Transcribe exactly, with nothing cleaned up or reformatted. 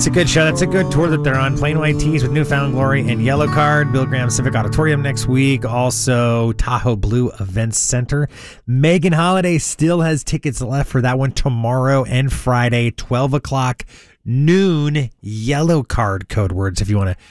It's a good show. That's a good tour that they're on. Plain White Tees with Newfound Glory and Yellow Card. Bill Graham Civic Auditorium next week. Also, Tahoe Blue Events Center. Megan Holiday still has tickets left for that one tomorrow and Friday, twelve o'clock, noon. Yellow Card code words if you want to